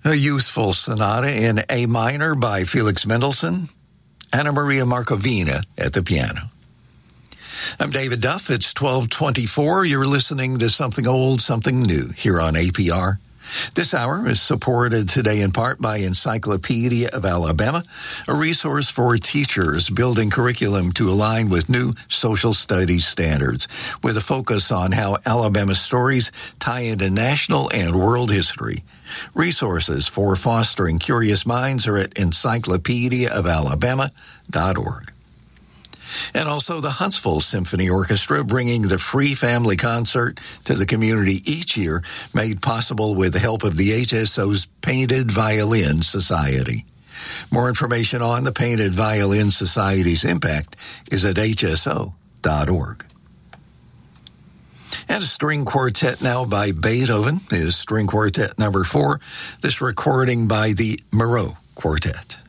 A youthful sonata in A minor by Felix Mendelssohn, Anna Maria Markovina at the piano. I'm David Duff. It's 12:24. You're listening to Something Old, Something New here on APR. This hour is supported today in part by Encyclopedia of Alabama, a resource for teachers building curriculum to align with new social studies standards, with a focus on how Alabama stories tie into national and world history. Resources for fostering curious minds are at encyclopediaofalabama.org. And also the Huntsville Symphony Orchestra, bringing the free family concert to the community each year, made possible with the help of the HSO's Painted Violin Society. More information on the Painted Violin Society's impact is at hso.org. And a string quartet now by Beethoven is String Quartet number 4, this recording by the Moreau Quartet.